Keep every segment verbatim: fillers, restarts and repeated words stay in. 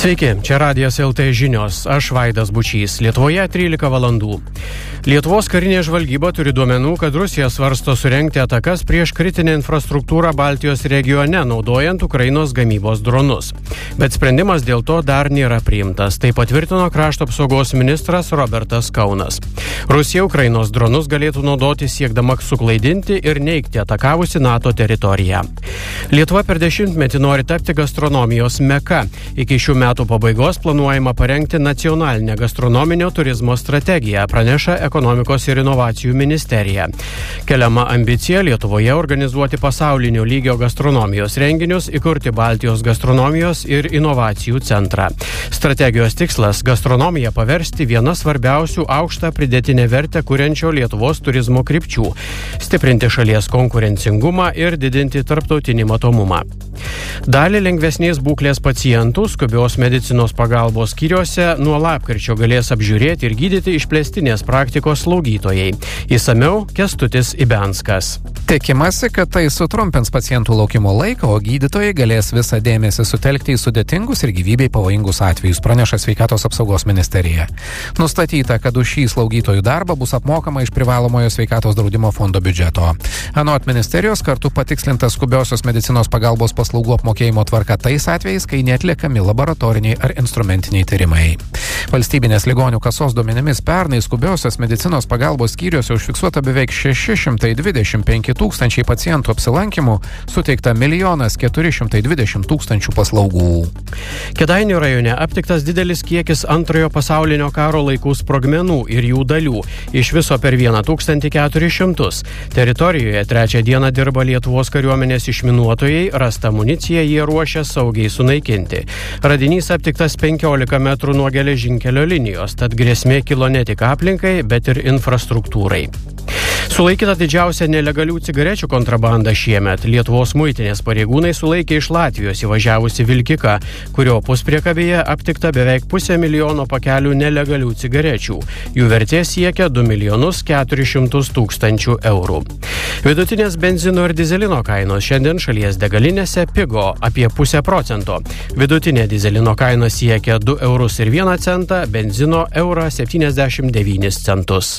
Sveiki, čia Radijas L T žinios, aš Vaidas Bučys, Lietuvoje trylika valandų. Lietuvos karinė žvalgyba turi duomenų, kad Rusija svarsto surengti atakas prieš kritinę infrastruktūrą Baltijos regione, naudojant Ukrainos gamybos dronus. Bet sprendimas dėl to dar nėra priimtas, tai patvirtino krašto apsaugos ministras Robertas Kaunas. Rusija Ukrainos dronus galėtų naudoti siekdama suklaidinti ir neigti atakavusi NATO teritoriją. Lietuva per dešimtmetį nori tapti gastronomijos meka. Iki šių metų pabaigos planuojama parengti nacionalinę gastronominio turizmo strategiją, praneša Ekonomikos ir inovacijų ministerija. Keliama ambicija Lietuvoje organizuoti pasaulinio lygio gastronomijos renginius, įkurti Baltijos gastronomijos ir inovacijų centrą. Strategijos tikslas – gastronomiją paversti viena svarbiausių aukštą pridėtinę vertę kuriančio Lietuvos turizmo krypčių, stiprinti šalies konkurencingumą ir didinti tarptautinį matomumą. Dalį lengvesnės būklės pacientų skubios medicinos pagalbos skyriuose nuo lapkričio galės apžiūrėti ir gydyti išplėstinės praktikos slaugytojai. Įsamiau Kęstutis Ibenskas. Tikimasi, kad tai sutrumpins pacientų laukimo laiką, o gydytojai galės visą dėmesį sutelkti į sudėtingus ir gyvybei pavojingus atvejus, praneša Sveikatos apsaugos ministerija. Nustatyta, kad už šį slaugytojų darbą bus apmokama iš privalomojo sveikatos draudimo fondo biudžeto. Anot ministerijos kartu patikslintas skubiosios medicinos pagalbos paslaugų apmokėjimo tvarka tais atvejais, kai neatliekami laboratoriniai ar instrumentiniai tyrimai. Valstybinės ligonių kasos duomenimis pernai skubiosios medicinos pagalbos skyriuose užfiksuota beveik šeši šimtai dvidešimt penki tūkstančiai pacientų apsilankymų, suteikta milijonas keturi šimtai dvidešimt tūkstančių paslaugų. Kėdainių rajone aptiktas didelis kiekis antrojo pasaulinio karo laikų sprogmenų ir jų dalių, iš viso per tūkstantį keturis šimtus. Teritorijoje trečią dieną dirba Lietuvos kariuomenės išminuotojai, rasta amunicija jie ruošia saugiai sunaikinti. Radinys aptiktas penkiolika metrų nuo geležinkelio linijos, tad grėsmė kilo ne tik aplinkai, bet ir infrastruktūrai. Sulaikyta didžiausia nelegalių cigarečių kontrabanda šiemet. Lietuvos muitinės pareigūnai sulaikė iš Latvijos įvažiavusi vilkiką, kurio puspriekabėje aptikta beveik pusę milijono pakelių nelegalių cigarečių. Jų vertė siekia du milijonus keturis šimtus tūkstančių eurų. Vidutinės benzino ir dizelino kainos šiandien šalies degalinėse pigo apie pusę procento. Vidutinė dizelino kaina siekia du eurus ir vieną centą, benzino eurą septyniasdešimt devynis centus.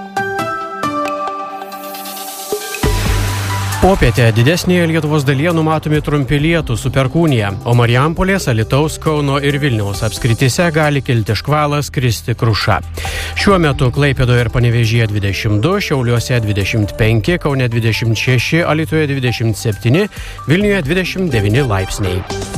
Popietę didesnėje Lietuvos dalyje numatomi trumpi lietūs su perkūnija, o Marijampolės, Alytaus, Kauno ir Vilniaus apskrityse gali kilti škvalas, kristi kruša. Šiuo metu Klaipėdoje ir Panevėžyje dvidešimt du, Šiauliuose dvidešimt penki, Kaune dvidešimt šeši, Alytuje dvidešimt septyni, Vilniuje dvidešimt devyni laipsniai.